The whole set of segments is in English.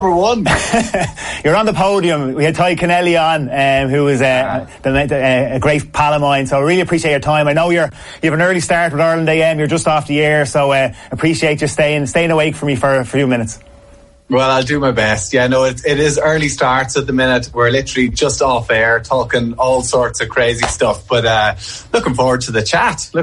one. You're on the podium. We had Ty Kennelly on, who is a great pal of mine. So I really appreciate your time. I know you have an early start with Ireland AM. You're just off the air, so appreciate you staying awake for me for a few minutes. Well, I'll do my best. Yeah, no, it is early starts at the minute. We're literally just off air talking all sorts of crazy stuff. But looking forward to the chat.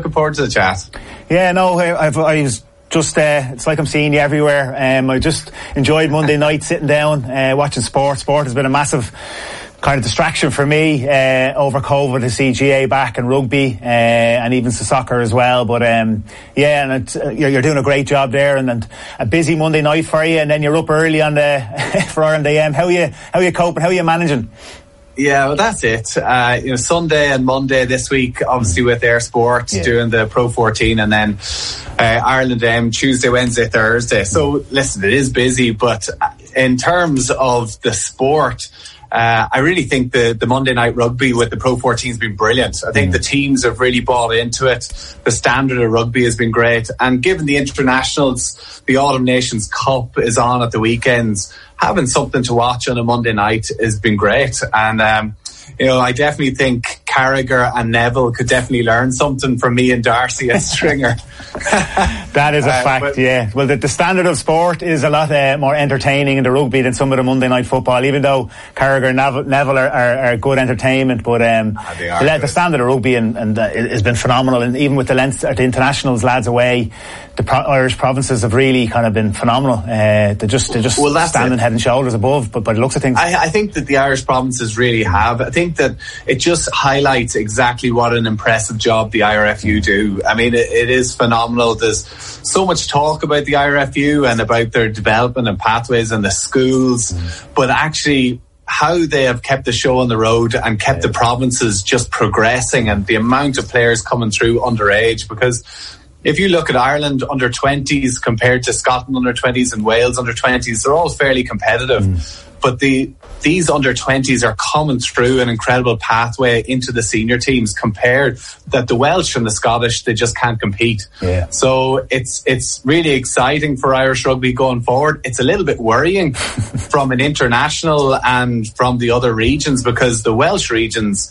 Yeah, no, I was just, it's like I'm seeing you everywhere. I just enjoyed Monday night sitting down, watching sport. Sport has been a massive kind of distraction for me over COVID to see GA back and rugby and even soccer as well. But yeah, and you're doing a great job there, and a busy Monday night for you, and then you're up early on for Ireland AM. How are you coping? How are you managing? Yeah, well, that's it. Sunday and Monday this week, obviously with Air Sport doing the Pro 14, and then Ireland AM Tuesday, Wednesday, Thursday. So listen, it is busy, but in terms of the sport, I really think the Monday night rugby with the Pro 14 has been brilliant. I think the teams have really bought into it. The standard of rugby has been great. And given the internationals, the Autumn Nations Cup is on at the weekends, having something to watch on a Monday night has been great. And, I definitely think Carragher and Neville could definitely learn something from me and Darcy and Stringer. That is a fact, yeah. Well, the standard of sport is a lot more entertaining in the rugby than some of the Monday night football, even though Carragher and Neville are good entertainment. But the standard of rugby and has been phenomenal. And even with the internationals lads away, the Irish provinces have really kind of been phenomenal. They're just standing head and shoulders above, but by the looks of things. I think that the Irish provinces really have. I think that it just highlights exactly what an impressive job the IRFU do. I mean, it is phenomenal. There's so much talk about the IRFU and about their development and pathways and the schools, but actually how they have kept the show on the road and kept the provinces just progressing, and the amount of players coming through underage. Because if you look at Ireland under 20s compared to Scotland under 20s and Wales under 20s, they're all fairly competitive. But these under 20s are coming through an incredible pathway into the senior teams, compared that the Welsh and the Scottish, they just can't compete. Yeah. So it's really exciting for Irish rugby going forward. It's a little bit worrying from an international and from the other regions, because the Welsh regions,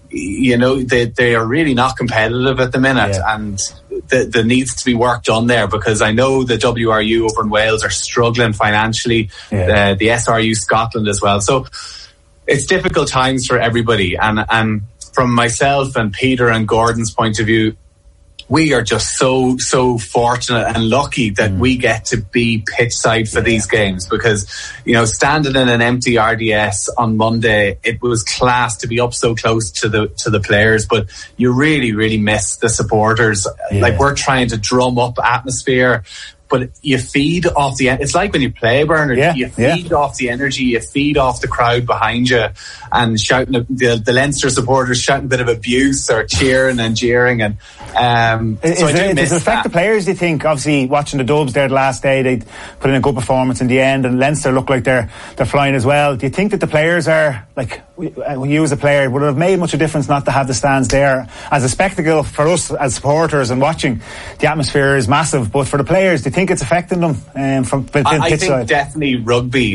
they are really not competitive at the minute, and there needs to be work done there, because I know the WRU over in Wales are struggling financially, the SRU Scotland as well. So it's difficult times for everybody, and from myself and Peter and Gordon's point of view, we are just so fortunate and lucky that we get to be pitch side for these games, because, standing in an empty RDS on Monday, it was class to be up so close to the players, but you really, really miss the supporters. Like, we're trying to drum up atmosphere, but you feed off it's like when you play, Bernard, you feed off the energy, you feed off the crowd behind you, and shouting, the Leinster supporters shouting a bit of abuse or cheering and jeering. And does it affect the players, do you think? Obviously, watching the Dubs there the last day, they put in a good performance in the end, and Leinster look like they're flying as well. Do you think that the players are, like, you as a player, would it have made much of a difference not to have the stands there? As a spectacle for us as supporters and watching, the atmosphere is massive, but for the players, do you think it's affecting them from pitch side? I think definitely rugby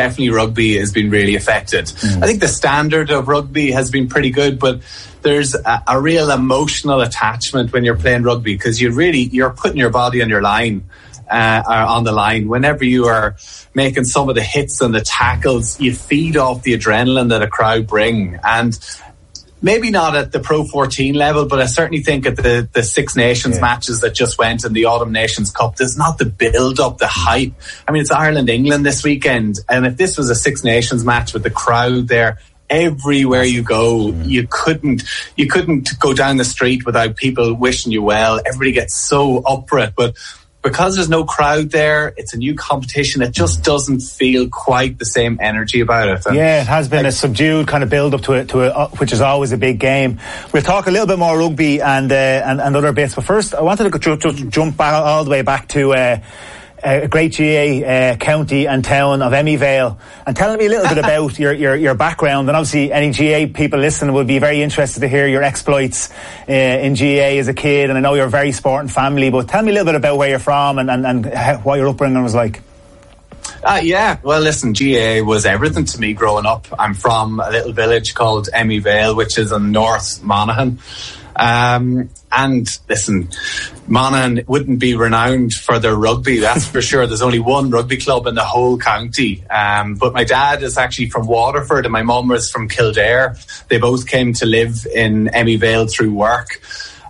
has been really affected. I think the standard of rugby has been pretty good, but there's a real emotional attachment when you're playing rugby, because you're putting your body on your line, on the line. Whenever you are making some of the hits and the tackles, you feed off the adrenaline that a crowd bring. And maybe not at the Pro 14 level, but I certainly think at the Six Nations matches that just went in the Autumn Nations Cup, there's not the build-up, the hype. I mean, it's Ireland-England this weekend, and if this was a Six Nations match with the crowd there, everywhere you go, you couldn't go down the street without people wishing you well. Everybody gets so up for it, but because there's no crowd there, it's a new competition. It just doesn't feel quite the same energy about it. And it has been a subdued kind of build up to it, which is always a big game. We'll talk a little bit more rugby and other bits, but first I wanted to jump back all the way back to a great GA county and town of Emmyvale, and telling me a little bit about your background. And obviously any GA people listening will be very interested to hear your exploits in GA as a kid, and I know you're a very sporting family, but tell me a little bit about where you're from and what your upbringing was like. Yeah, well, listen, GAA was everything to me growing up. I'm from a little village called Emmy Vale, which is in North Monaghan. And listen, Monaghan wouldn't be renowned for their rugby, that's for sure. There's only one rugby club in the whole county. But my dad is actually from Waterford and my mum was from Kildare. They both came to live in Emmy Vale through work.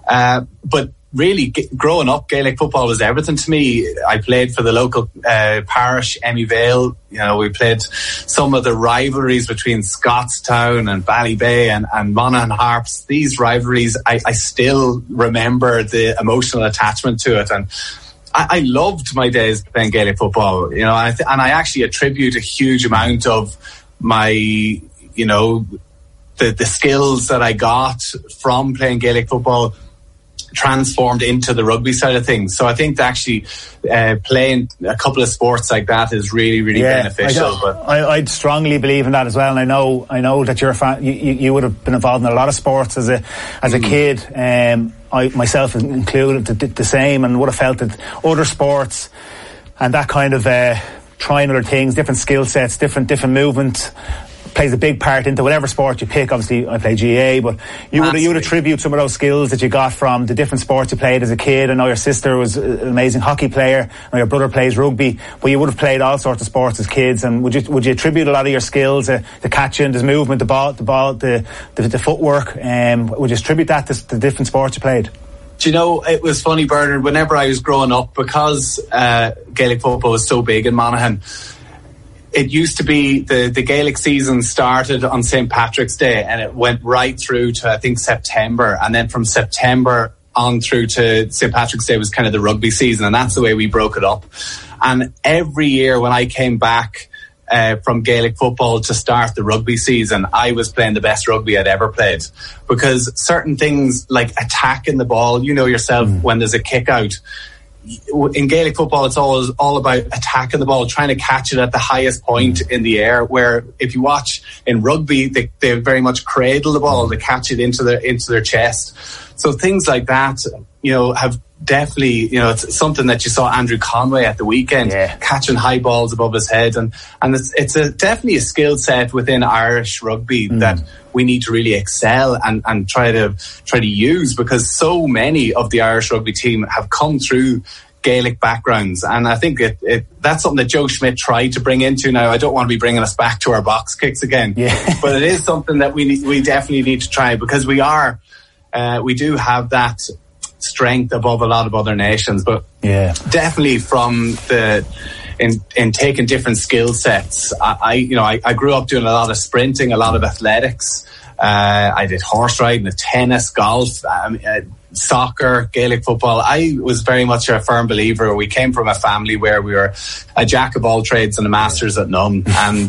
But really, growing up, Gaelic football was everything to me. I played for the local parish, Emmy Vale. You know, we played some of the rivalries between Scottstown and Ballybay and Monaghan Harps. These rivalries, I still remember the emotional attachment to it. And I loved my days playing Gaelic football. You know, and I actually attribute a huge amount of my, you know, the skills that I got from playing Gaelic football transformed into the rugby side of things. So I think that actually playing a couple of sports like that is really, really beneficial. I'd strongly believe in that as well. And I know that you're a fan. You would have been involved in a lot of sports as a kid. I myself included the same, and would have felt that other sports and that kind of trying other things, different skill sets, different movement plays a big part into whatever sport you pick. Obviously, I play GAA, but you would attribute some of those skills that you got from the different sports you played as a kid. I know your sister was an amazing hockey player, and your brother plays rugby, but you would have played all sorts of sports as kids. And would you attribute a lot of your skills, the catching, the movement, the ball, the footwork? Would you attribute that to the different sports you played? Do you know, it was funny, Bernard, whenever I was growing up, because Gaelic football was so big in Monaghan, it used to be the Gaelic season started on St. Patrick's Day and it went right through to, I think, September. And then from September on through to St. Patrick's Day was kind of the rugby season. And that's the way we broke it up. And every year when I came back from Gaelic football to start the rugby season, I was playing the best rugby I'd ever played. Because certain things like attacking the ball, you know yourself, when there's a kick out, in Gaelic football, it's always all about attacking the ball, trying to catch it at the highest point in the air. Where if you watch in rugby, they very much cradle the ball to catch it into their chest. So things like that, you know, have definitely, you know, it's something that you saw Andrew Conway at the weekend, catching high balls above his head, and it's definitely a skill set within Irish rugby that we need to really excel and try to use, because so many of the Irish rugby team have come through Gaelic backgrounds, and I think that's something that Joe Schmidt tried to bring into. Now, I don't want to be bringing us back to our box kicks again, but it is something that we definitely need to try, because we do have that strength above a lot of other nations. But definitely from in taking different skill sets, I grew up doing a lot of sprinting, a lot of athletics. I did horse riding, tennis, golf, soccer, Gaelic football. I was very much a firm believer. We came from a family where we were a jack of all trades and a masters at none.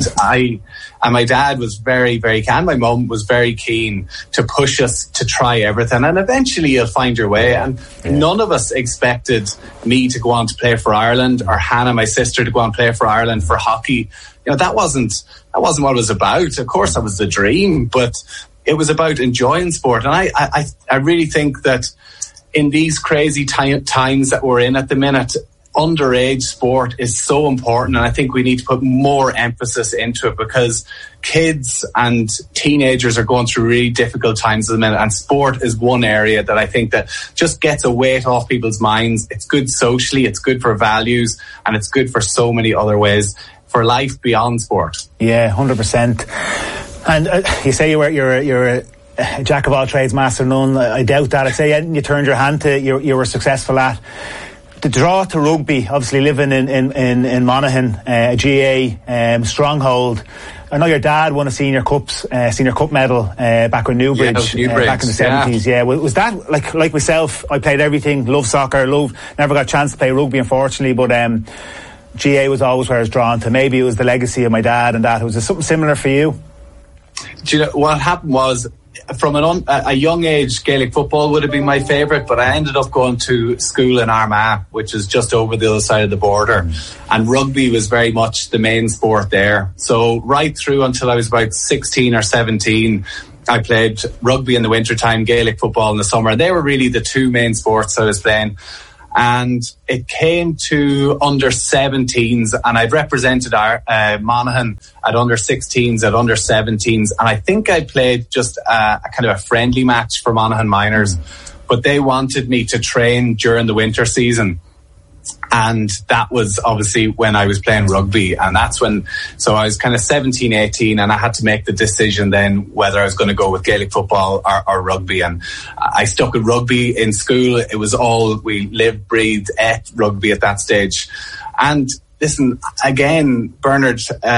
And my dad was very, very keen. My mum was very keen to push us to try everything. And eventually you'll find your way. And none of us expected me to go on to play for Ireland, or Hannah, my sister, to go on and play for Ireland for hockey. You know, that wasn't what it was about. Of course, that was the dream, but it was about enjoying sport. And I really think that in these crazy times that we're in at the minute, underage sport is so important, and I think we need to put more emphasis into it, because kids and teenagers are going through really difficult times at the minute, and sport is one area that I think that just gets a weight off people's minds. It's good socially, it's good for values, and it's good for so many other ways for life beyond sport. Yeah, 100%. And you say you're a jack of all trades, master of none. I doubt that. I'd say anything you turned your hand to, you were successful at. The draw to rugby, obviously living in Monaghan, GAA stronghold. I know your dad won a senior cup medal back with Newbridge, back in the 70s. Yeah, was that like myself? I played everything, loved soccer, never got a chance to play rugby, unfortunately. But GAA was always where I was drawn to. Maybe it was the legacy of my dad and that. Was there something similar for you? Do you know what happened was, from a young age, Gaelic football would have been my favourite, but I ended up going to school in Armagh, which is just over the other side of the border, and rugby was very much the main sport there. So right through until I was about 16 or 17, I played rugby in the wintertime, Gaelic football in the summer. They were really the two main sports I was playing. And it came to under 17s, and I'd represented Monaghan at under 16s, at under 17s, and I think I played just a kind of a friendly match for Monaghan minors, but they wanted me to train during the winter season. And that was obviously when I was playing rugby, and that's when, so I was kind of 17, 18, and I had to make the decision then whether I was going to go with Gaelic football or rugby. And I stuck with rugby in school. It was all, we lived, breathed, ate rugby at that stage. And listen, again, Bernard,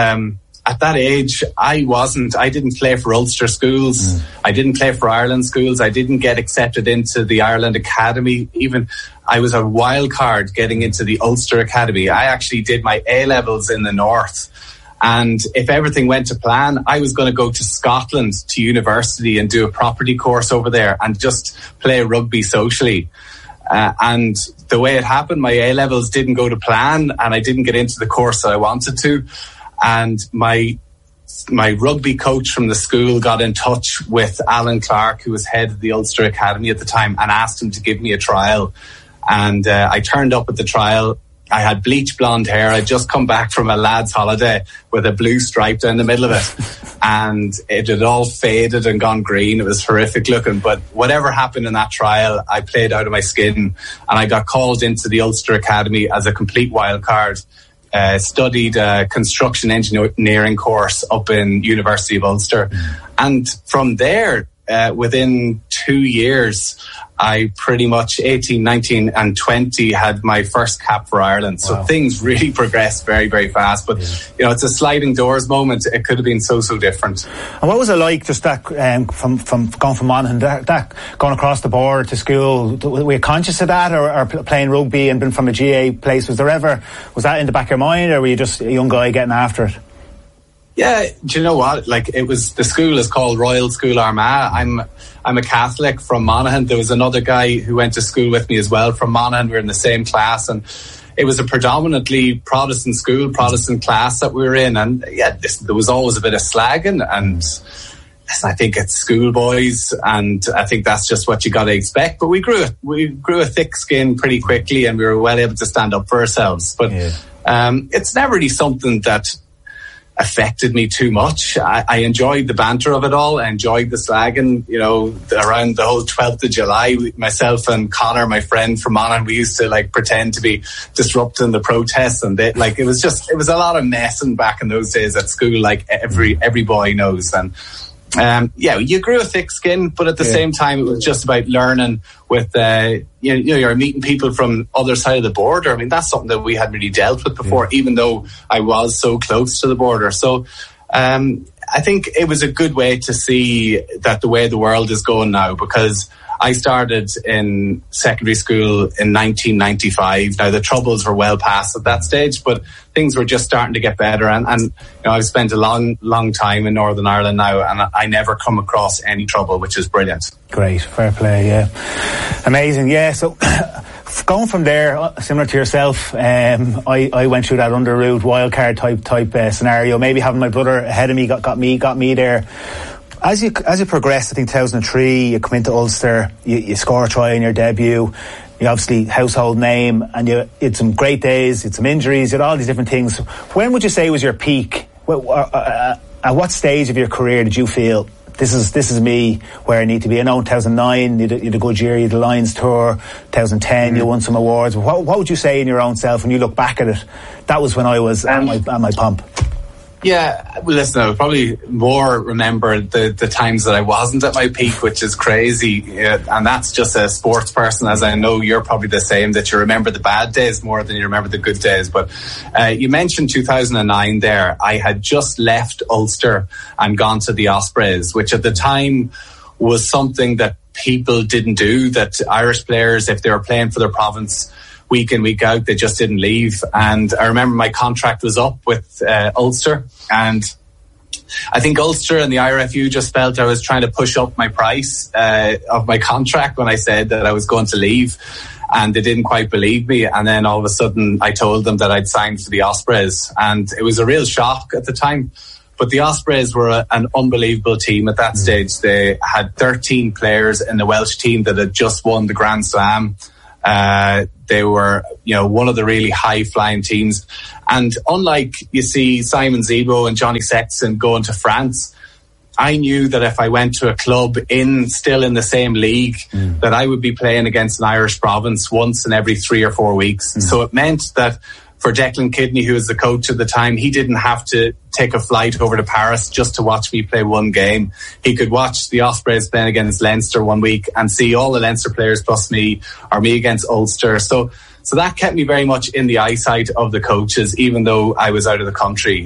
at that age, I didn't play for Ulster schools. I didn't play for Ireland schools. I didn't get accepted into the Ireland Academy. Even I was a wild card getting into the Ulster Academy. I actually did my A-levels in the north. And if everything went to plan, I was going to go to Scotland to university and do a property course over there and just play rugby socially. And the way it happened, my A-levels didn't go to plan, and I didn't get into the course that I wanted to. And my rugby coach from the school got in touch with Alan Clark, who was head of the Ulster Academy at the time, and asked him to give me a trial. And I turned up at the trial. I had bleach blonde hair. I'd just come back from a lad's holiday with a blue stripe down the middle of it. And it had all faded and gone green. It was horrific looking. But whatever happened in that trial, I played out of my skin. And I got called into the Ulster Academy as a complete wild card. Studied a construction engineering course up in University of Ulster. And from there, within 2 years, I pretty much 18, 19 and 20 had my first cap for Ireland. So things really progressed very, very fast. But, you know, it's a sliding doors moment. It could have been so different. And what was it like just that from going from Monaghan, that going across the border to school? Were you conscious of that, or playing rugby and being from a GA place? Was that in the back of your mind, or were you just a young guy getting after it? Yeah, do you know what? Like, it was, the school is called Royal School Armagh. I'm a Catholic from Monaghan. There was another guy who went to school with me as well from Monaghan. We were in the same class, and it was a predominantly Protestant school, Protestant class that we were in. And yeah, there was always a bit of slagging, and listen, I think it's schoolboys, and I think that's just what you got to expect. But we grew a thick skin pretty quickly, and we were well able to stand up for ourselves. But it's never really something that affected me too much. I enjoyed the banter of it all. I enjoyed the slagging, you know, around the whole 12th of July. Myself and Connor, my friend from Monaghan, we used to like pretend to be disrupting the protests, and it was a lot of messing back in those days at school, like every boy knows. And you grew a thick skin, but at the same time, it was just about learning with, you're meeting people from other side of the border. I mean, that's something that we hadn't really dealt with before, even though I was so close to the border. So, I think it was a good way to see that the way the world is going now, because I started in secondary school in 1995. Now, the troubles were well past at that stage, but things were just starting to get better. And you know, I've spent a long time in Northern Ireland now, and I never come across any trouble, which is brilliant. Great, fair play, yeah. Amazing, yeah. So going from there, similar to yourself, I went through that under route wildcard type scenario. Maybe having my brother ahead of me got me there. As you progressed, I think 2003, you come into Ulster, you score a try in your debut. You obviously household name, and you had some great days, you had some injuries, you had all these different things. When would you say was your peak? At what stage of your career did you feel this is me where I need to be? I know in 2009 you had a good year, you had the Lions Tour. 2010 you won some awards. What would you say in your own self when you look back at it? That was when I was at my pump. Yeah, well, listen, I would probably more remember the times that I wasn't at my peak, which is crazy. And that's just a sports person, as I know you're probably the same, that you remember the bad days more than you remember the good days. But you mentioned 2009 there. I had just left Ulster and gone to the Ospreys, which at the time was something that people didn't do, that Irish players, if they were playing for their province, week in, week out, they just didn't leave. And I remember my contract was up with Ulster, and I think Ulster and the IRFU just felt I was trying to push up my price of my contract when I said that I was going to leave, and they didn't quite believe me. And then all of a sudden I told them that I'd signed for the Ospreys, and it was a real shock at the time. But the Ospreys were an unbelievable team at that stage. They had 13 players in the Welsh team that had just won the Grand Slam. They were, one of the really high-flying teams. And unlike you see Simon Zebo and Johnny Sexton going to France, I knew that if I went to a club still in the same league, that I would be playing against an Irish province once in every 3 or 4 weeks. So it meant that for Declan Kidney, who was the coach at the time, he didn't have to take a flight over to Paris just to watch me play one game. He could watch the Ospreys playing against Leinster one week and see all the Leinster players plus me, or me against Ulster. So that kept me very much in the eyesight of the coaches, even though I was out of the country.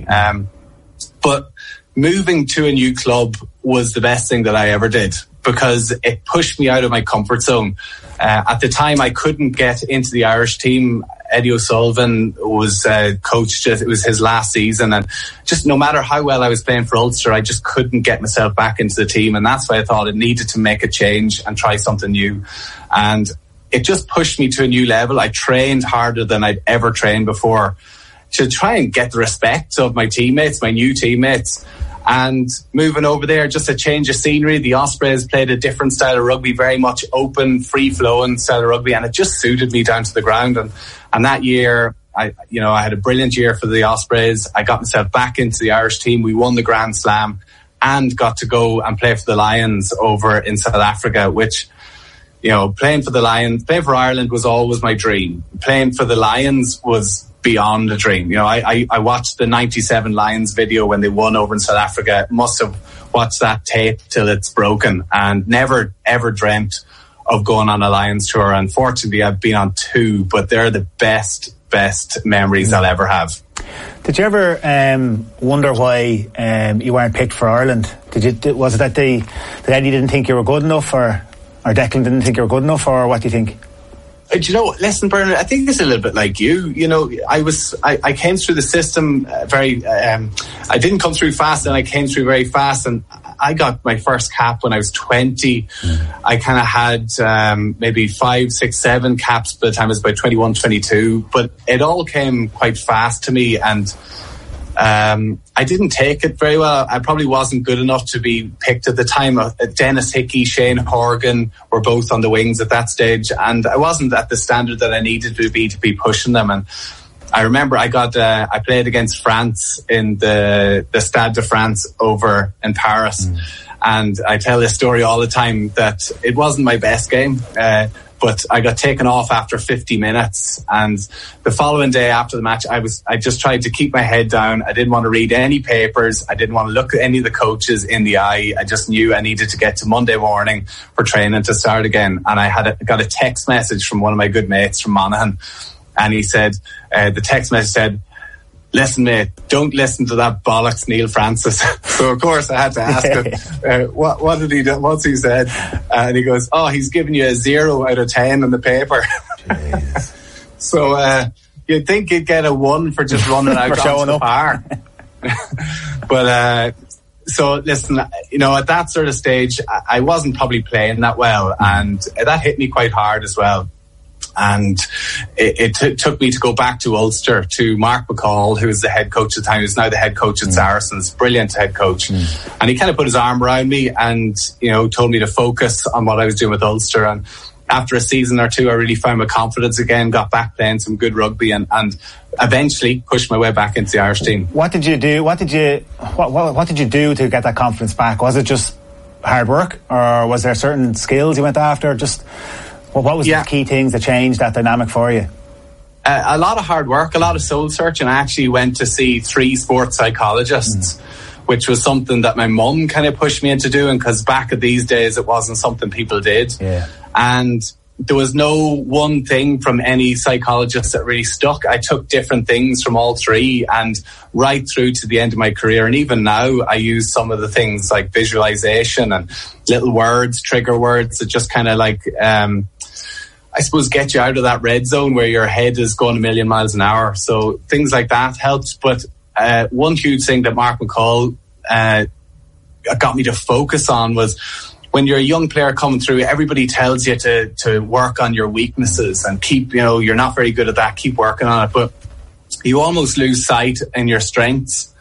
But moving to a new club was the best thing that I ever did, because it pushed me out of my comfort zone. At the time, I couldn't get into the Irish team. Eddie O'Sullivan was coached. It was his last season, and just no matter how well I was playing for Ulster, I just couldn't get myself back into the team, and that's why I thought it needed to make a change and try something new. And it just pushed me to a new level. I trained harder than I'd ever trained before to try and get the respect of my teammates, my new teammates. And moving over there, just a change of scenery. The Ospreys played a different style of rugby, very much open, free-flowing style of rugby, and it just suited me down to the ground. And that year, I had a brilliant year for the Ospreys. I got myself back into the Irish team. We won the Grand Slam and got to go and play for the Lions over in South Africa, which, playing for Ireland was always my dream. Playing for the Lions was beyond a dream. I watched the 97 Lions video when they won over in South Africa. Must have watched that tape till it's broken, and never ever dreamt of going on a Lions tour. Unfortunately, I've been on 2, but they're the best memories I'll ever have. Did you ever wonder why you weren't picked for Ireland? Was it that Eddie didn't think you were good enough, or Declan didn't think you were good enough, or what do you think? Listen, Bernard, I think it's a little bit like you. I came through the system I didn't come through fast, and I came through very fast, and I got my first cap when I was 20. I kind of had maybe 5, 6, 7 caps by the time I was about 21, 22, but it all came quite fast to me, and I didn't take it very well. I probably wasn't good enough to be picked at the time. Dennis Hickey, Shane Horgan were both on the wings at that stage, and I wasn't at the standard that I needed to be pushing them. And I remember I played against France in the Stade de France over in Paris, and I tell this story all the time that it wasn't my best game. But I got taken off after 50 minutes, and the following day after the match, I just tried to keep my head down. I didn't want to read any papers. I didn't want to look at any of the coaches in the eye. I just knew I needed to get to Monday morning for training to start again. And I got a text message from one of my good mates from Monaghan, and he said, the text message said, "Listen, mate, don't listen to that bollocks Neil Francis." So, of course, I had to ask him, what did he do? What's he said? And he goes, he's giving you a 0 out of 10 on the paper. So, you'd think you'd get a 1 for just running out onto the bar. But, so, listen, at that sort of stage, I wasn't probably playing that well, and that hit me quite hard as well. And it took me to go back to Ulster, to Mark McCall, who was the head coach at the time, who's now the head coach at Saracens, brilliant head coach. And he kind of put his arm around me and, told me to focus on what I was doing with Ulster. And after a season or 2, I really found my confidence again, got back playing some good rugby, and eventually pushed my way back into the Irish team. What did you do? What did you do to get that confidence back? Was it just hard work, or was there certain skills you went after? What was the key things that changed that dynamic for you? A lot of hard work, a lot of soul searching. I actually went to see 3 sports psychologists, which was something that my mum kind of pushed me into doing, because back in these days it wasn't something people did. Yeah. And there was no one thing from any psychologist that really stuck. I took different things from all 3, and right through to the end of my career. And even now I use some of the things like visualization and little words, trigger words that just kind of like, I suppose, get you out of that red zone where your head is going a million miles an hour. So things like that helped. But one huge thing that Mark McCall got me to focus on was, when you're a young player coming through, everybody tells you to work on your weaknesses and keep, you're not very good at that, keep working on it. But you almost lose sight in your strengths.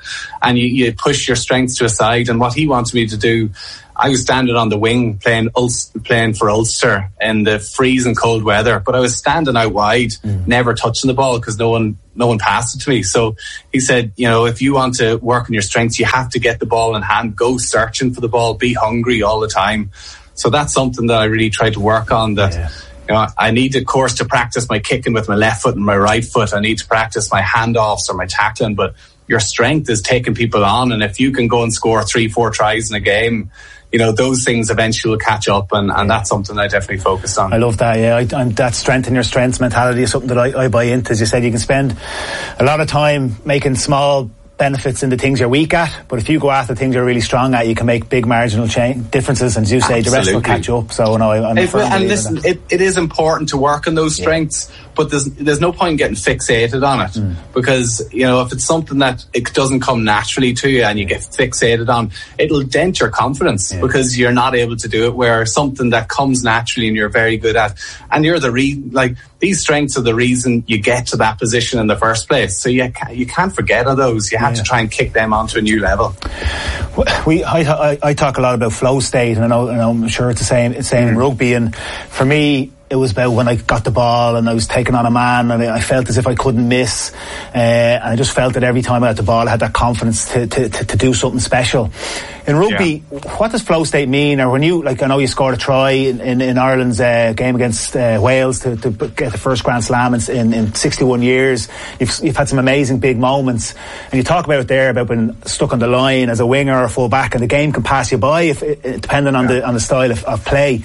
and you push your strengths to a side. And what he wanted me to do, I was standing on the wing playing for Ulster in the freezing cold weather, but I was standing out wide, never touching the ball because no one passed it to me. So he said, if you want to work on your strengths, you have to get the ball in hand, go searching for the ball, be hungry all the time. So that's something that I really tried to work on. I need, of course, to practice my kicking with my left foot and my right foot. I need to practice my handoffs or my tackling, but your strength is taking people on. And if you can go and score 3-4 tries in a game, those things eventually will catch up, and that's something I definitely focus on. I love that, and that strength in your strengths mentality is something that I buy into. As you said, you can spend a lot of time making small benefits in the things you're weak at, but if you go after things you're really strong at, you can make big marginal differences, and as you say, the rest will catch up. So listen, it is important to work on those strengths, but there's no point in getting fixated on it, because if it's something that it doesn't come naturally to you and you get fixated on, it'll dent your confidence because you're not able to do it, where something that comes naturally and you're very good at, and you're these strengths are the reason you get to that position in the first place. So you can't forget of those. You have to try and kick them onto a new level. I talk a lot about flow state, and I'm sure it's the same in rugby. And for me, it was about when I got the ball and I was taking on a man, and I felt as if I couldn't miss, and I just felt that every time I had the ball I had that confidence to do something special. In rugby, what does flow state mean? Or when I know you scored a try in Ireland's game against Wales to get the first Grand Slam in 61 years. You've had some amazing big moments, and you talk about it there about being stuck on the line as a winger or full back, and the game can pass you by depending on the style of play.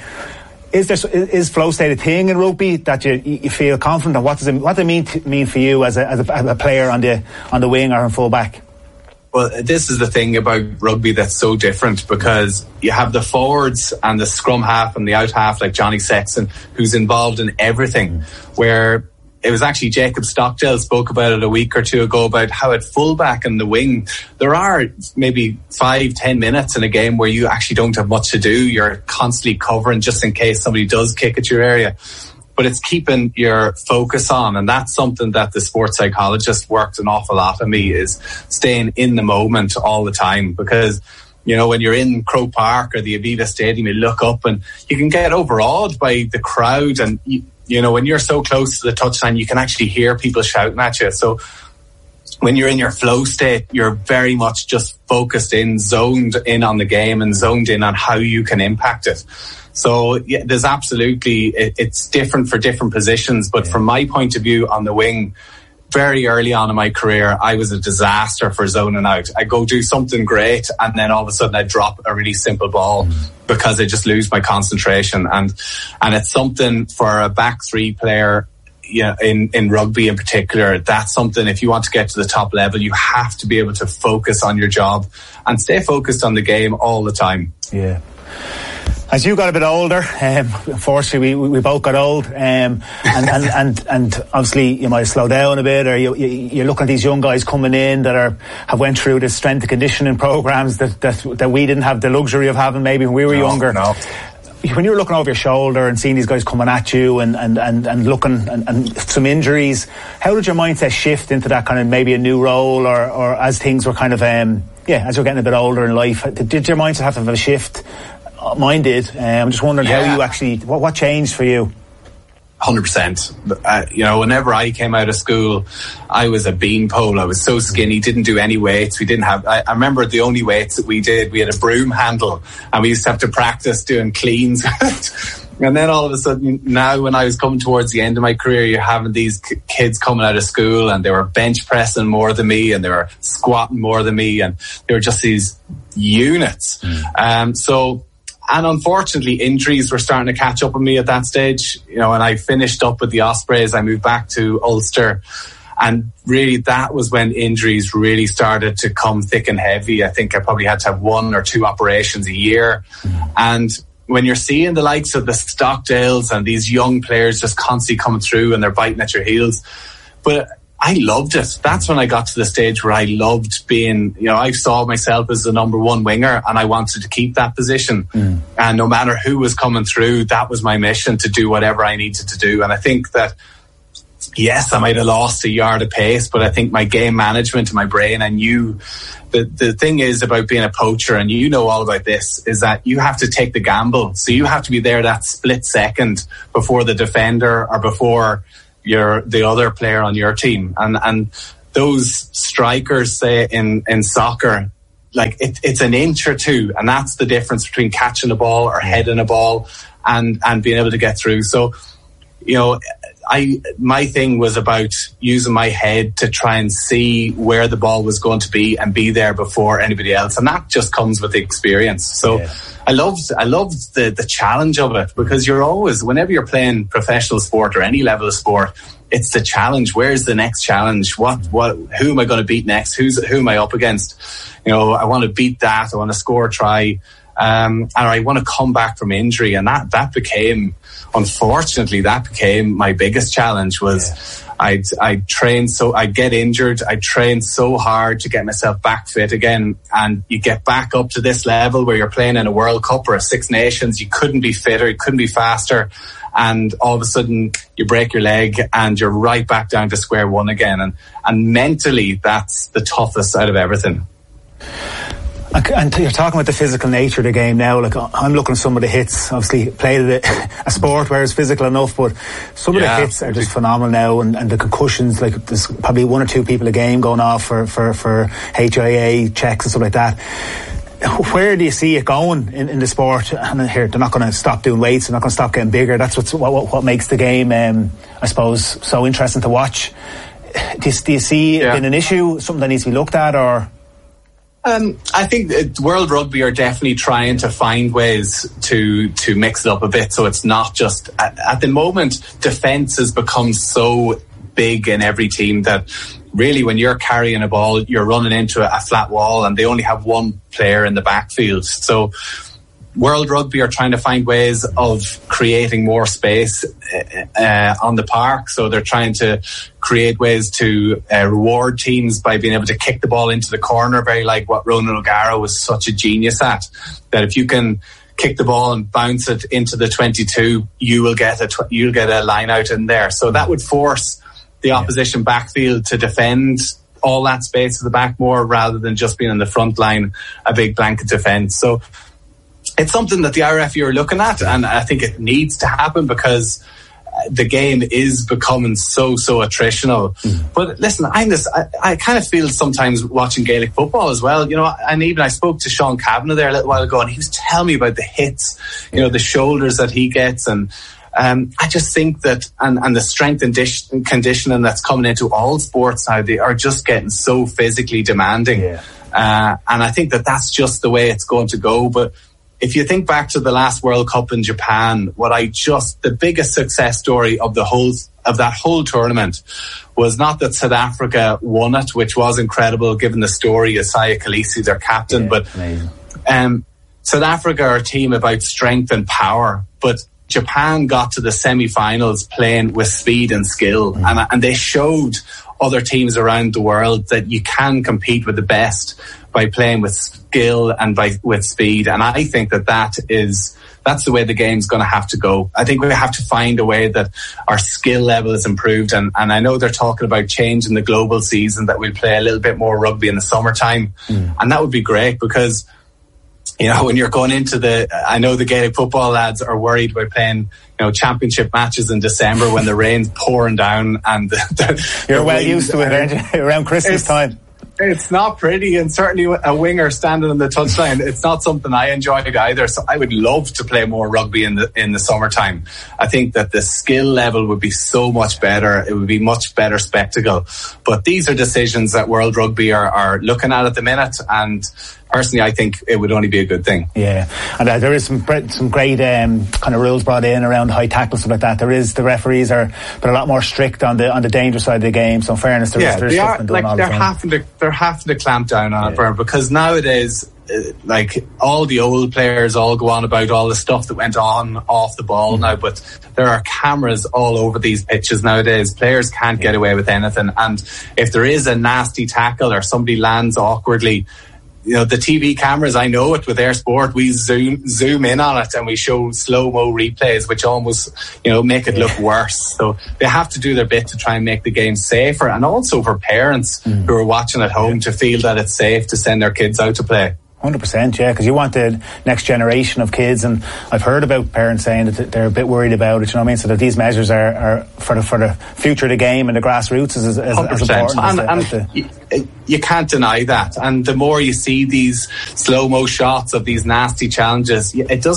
Is flow state a thing in rugby that you feel confident? And what does it mean for you as a player on the wing or in full back? Well, this is the thing about rugby that's so different, because you have the forwards and the scrum half and the out half, like Johnny Sexton, who's involved in everything, where it was actually Jacob Stockdale spoke about it a week or two ago, about how at fullback and the wing, there are maybe 5-10 minutes in a game where you actually don't have much to do. You're constantly covering just in case somebody does kick at your area. But it's keeping your focus on, and that's something that the sports psychologist worked an awful lot on me, is staying in the moment all the time. Because when you're in Croke Park or the Aviva Stadium, you look up and you can get overawed by the crowd, and when you're so close to the touchline, you can actually hear people shouting at you. So when you're in your flow state, you're very much just focused in, zoned in on the game and zoned in on how you can impact it. So there's absolutely, it's different for different positions. But from my point of view on the wing, very early on in my career, I was a disaster for zoning out. I go do something great, and then all of a sudden I drop a really simple ball because I just lose my concentration. And it's something for a back three player, in rugby in particular, that's something, if you want to get to the top level, you have to be able to focus on your job and stay focused on the game all the time. Yeah. As you got a bit older, unfortunately we both got old, and obviously you might slow down a bit, or you're looking at these young guys coming in that have went through the strength and conditioning programs that we didn't have the luxury of having maybe when we were younger. No. When you're looking over your shoulder and seeing these guys coming at you and looking and some injuries, how did your mindset shift into that kind of maybe a new role, or as things were kind of as you're getting a bit older in life, did your mindset have to have a shift? Mine did. I'm just wondering how you actually, what changed for you? 100%. Whenever I came out of school, I was a beanpole. I was so skinny, didn't do any weights. We didn't have, I remember the only weights that we did, we had a broom handle, and we used to have to practice doing cleans. And then all of a sudden, now when I was coming towards the end of my career, you're having these kids coming out of school, and they were bench pressing more than me, and they were squatting more than me, and they were just these units. And unfortunately, injuries were starting to catch up with me at that stage. And I finished up with the Ospreys. I moved back to Ulster. And really, that was when injuries really started to come thick and heavy. I think I probably had to have 1 or 2 operations a year. And when you're seeing the likes of the Stockdales and these young players just constantly coming through and they're biting at your heels. But I loved it. That's when I got to the stage where I loved being, I saw myself as the number one winger, and I wanted to keep that position. And no matter who was coming through, that was my mission, to do whatever I needed to do. And I think that yes, I might have lost a yard of pace, but I think my game management and my brain, I knew the thing is about being a poacher, and you know all about this, is that you have to take the gamble. So you have to be there that split second before the defender or before the other player on your team. And those strikers, say in soccer, like it's an inch or two, and that's the difference between catching the ball or heading a ball and being able to get through. So, you know, my thing was about using my head to try and see where the ball was going to be and be there before anybody else, and that just comes with the experience. So I loved the challenge of it, because you're always, whenever you're playing professional sport or any level of sport, it's the challenge. Where's the next challenge? Who am I going to beat next? Who am I up against? You know, I want to beat that. I want to score a try. And I want to come back from injury. And that became, unfortunately, my biggest challenge. Was I'd train, so I'd get injured. I trained so hard to get myself back fit again. And you get back up to this level where you're playing in a World Cup or a Six Nations. You couldn't be fitter. You couldn't be faster. And all of a sudden you break your leg and you're right back down to square one again. And mentally, that's the toughest out of everything. And you're talking about the physical nature of the game now. Like, I'm looking at some of the hits. Obviously, played a sport where it's physical enough, but some of the hits are just phenomenal now. And the concussions, like there's probably one or two people a game going off for HIA checks and stuff like that. Where do you see it going in the sport? And here, they're not going to stop doing weights. They're not going to stop getting bigger. That's what makes the game, I suppose, so interesting to watch. Do you see it being an issue, something that needs to be looked at, or? I think World Rugby are definitely trying to find ways to mix it up a bit, so it's not just at the moment. Defence has become so big in every team that really, when you're carrying a ball, you're running into a flat wall, and they only have one player in the backfield. So World Rugby are trying to find ways of creating more space on the park. So they're trying to create ways to reward teams by being able to kick the ball into the corner, very like what Ronan O'Gara was such a genius at. That if you can kick the ball and bounce it into the 22, you'll get a line out in there. So that would force the opposition backfield to defend all that space at the back more, rather than just being in the front line, a big blanket defence. So it's something that the IRFU are looking at, and I think it needs to happen, because the game is becoming so attritional. But listen, I kind of feel sometimes watching Gaelic football as well, you know, and even I spoke to Sean Kavanagh there a little while ago, and he was telling me about the hits, you know, the shoulders that he gets, and I just think that, and the strength and conditioning that's coming into all sports now, they are just getting so physically demanding. And I think that that's just the way it's going to go. But if you think back to the last World Cup in Japan, the biggest success story of that whole tournament was not that South Africa won it, which was incredible given the story of Isaiah Khaleesi, their captain, but South Africa are a team about strength and power, but Japan got to the semi-finals playing with speed and skill, and they showed other teams around the world that you can compete with the best by playing with skill and with speed. And I think that's the way the game's going to have to go. I think we have to find a way that our skill level is improved. And I know they're talking about changing the global season, that we'll play a little bit more rugby in the summertime. And that would be great, because, you know, when you're going into I know the Gaelic football lads are worried about playing, you know, championship matches in December when the rain's pouring down and you're well used to it, aren't you? Around Christmas time. It's not pretty, and certainly a winger standing on the touchline, it's not something I enjoy either. So I would love to play more rugby in the summertime. I think that the skill level would be so much better. It would be much better spectacle. But these are decisions that World Rugby are looking at the minute, and personally, I think it would only be a good thing. Yeah, and there is some great kind of rules brought in around high tackle, stuff like that. The referees are a lot more strict on the dangerous side of the game. So in fairness, there's stuff doing all the time. They're having to clamp down on it, because nowadays, like, all the old players all go on about all the stuff that went on off the ball now, but there are cameras all over these pitches nowadays. Players can't get away with anything, and if there is a nasty tackle or somebody lands awkwardly, the TV cameras, I know it with Air Sport, we zoom in on it and we show slow-mo replays, which almost, make it look worse. So they have to do their bit to try and make the game safer, and also for parents who are watching at home to feel that it's safe to send their kids out to play. 100%, yeah, because you want the next generation of kids, and I've heard about parents saying that they're a bit worried about it, you know what I mean? So that these measures are for the future of the game and the grassroots is as important. And you can't deny that. And the more you see these slow-mo shots of these nasty challenges,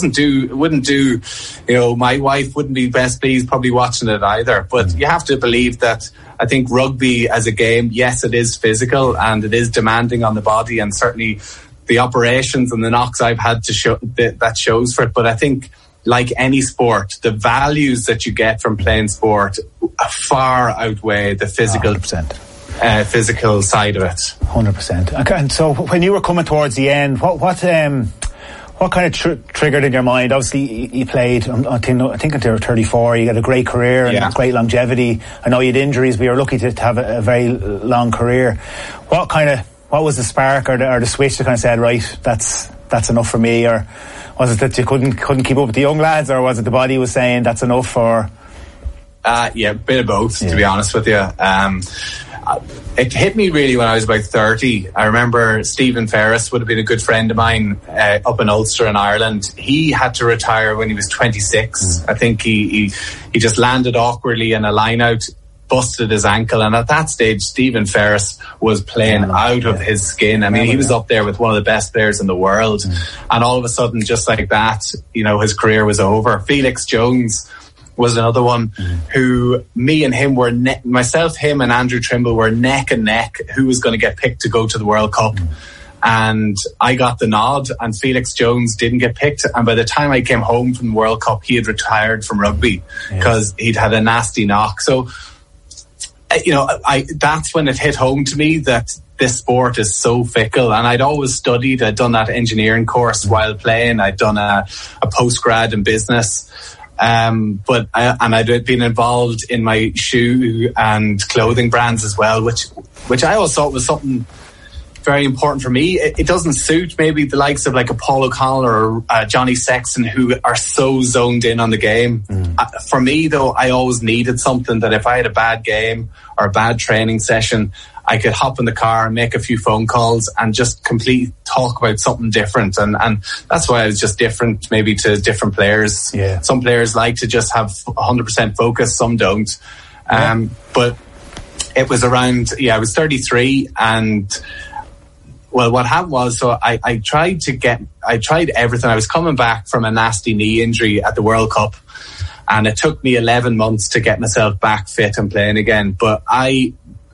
my wife wouldn't be best pleased probably watching it either. But you have to believe that I think rugby as a game, yes, it is physical and it is demanding on the body, and certainly the operations and the knocks I've had to show that shows for it. But I think, like any sport, the values that you get from playing sport far outweigh the physical physical side of it. 100%. Okay, and so when you were coming towards the end, what kind of triggered in your mind? Obviously, you played, I think until you were 34. You had a great career and great longevity. I know you had injuries, but you're lucky to have a very long career. What was the spark or the switch that kind of said, right, that's enough for me? Or was it that you couldn't keep up with the young lads, or was it the body was saying that's enough? Or a bit of both, to be honest with you. It hit me really when I was about 30. I remember Stephen Ferris would have been a good friend of mine up in Ulster in Ireland. He had to retire when he was 26. I think he just landed awkwardly in a line out, busted his ankle, and at that stage Stephen Ferris was playing out of his skin. I mean, he was up there with one of the best players in the world, and all of a sudden, just like that, his career was over. Felix Jones was another one who me and him were myself, him and Andrew Trimble were neck and neck who was going to get picked to go to the World Cup. And I got the nod and Felix Jones didn't get picked. And by the time I came home from the World Cup, he had retired from rugby because he'd had a nasty knock. So that's when it hit home to me that this sport is so fickle. And I'd always studied. I'd done that engineering course while playing. I'd done a postgrad in business. But I'd been involved in my shoe and clothing brands as well, which I always thought was something very important for me. It doesn't suit maybe the likes of like a Paul O'Connell or Johnny Sexton, who are so zoned in on the game. For me, though, I always needed something that if I had a bad game or a bad training session, I could hop in the car and make a few phone calls and just completely talk about something different. And that's why I was just different maybe to different players. Yeah. Some players like to just have 100% focus, some don't. But it was around, I was 33 and well, what happened was, so I tried everything. I was coming back from a nasty knee injury at the World Cup, and it took me 11 months to get myself back fit and playing again. But I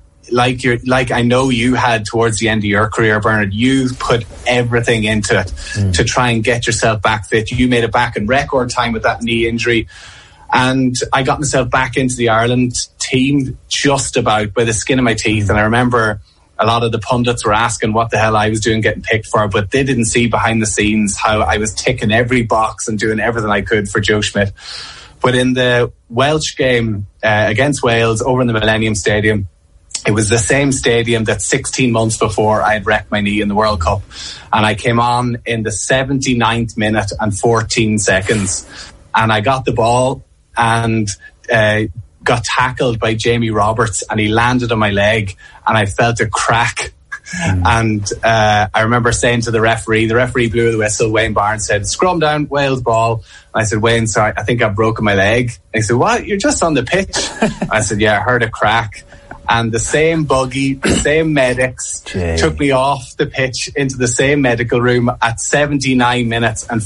know you had towards the end of your career, Bernard, you put everything into it to try and get yourself back fit. You made it back in record time with that knee injury. And I got myself back into the Ireland team just about by the skin of my teeth. And I remember a lot of the pundits were asking what the hell I was doing getting picked for, but they didn't see behind the scenes how I was ticking every box and doing everything I could for Joe Schmidt. But in the Welsh game against Wales over in the Millennium Stadium, it was the same stadium that 16 months before I had wrecked my knee in the World Cup. And I came on in the 79th minute and 14 seconds. And I got the ball and got tackled by Jamie Roberts, and he landed on my leg and I felt a crack. And I remember saying to the referee blew the whistle. Wayne Barnes said, "Scrum down, Wales ball." And I said, "Wayne, sorry, I think I've broken my leg." And he said, "What? You're just on the pitch." I said, "Yeah, I heard a crack." And the same buggy, the same medics took me off the pitch into the same medical room at 79 minutes and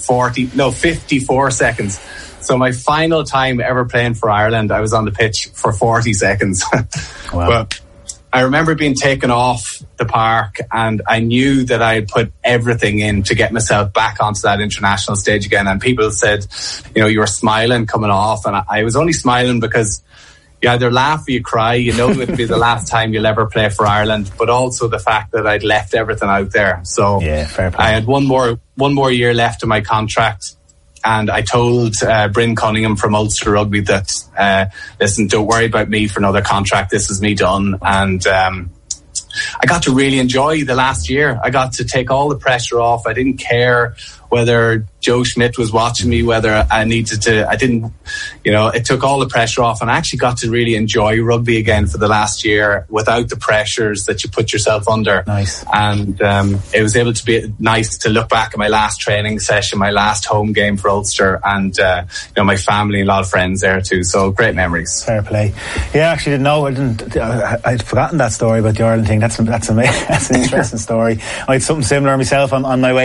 54 seconds. So my final time ever playing for Ireland, I was on the pitch for 40 seconds. Wow. But I remember being taken off the park, and I knew that I had put everything in to get myself back onto that international stage again. And people said, you were smiling coming off. And I was only smiling because you either laugh or you cry. It would be the last time you'll ever play for Ireland, but also the fact that I'd left everything out there. So fair play. I had one more year left in my contract. And I told Bryn Cunningham from Ulster Rugby that, listen, don't worry about me for another contract. This is me done. And I got to really enjoy the last year. I got to take all the pressure off. I didn't care whether Joe Schmidt was watching me, whether I needed to, I didn't, it took all the pressure off, and I actually got to really enjoy rugby again for the last year without the pressures that you put yourself under. Nice. And it was able to be nice to look back at my last training session, my last home game for Ulster, and my family, a lot of friends there too. So great memories. Fair play. Yeah, I actually didn't know. I'd forgotten that story about the Ireland thing. That's amazing. That's an interesting story. I had something similar myself on my way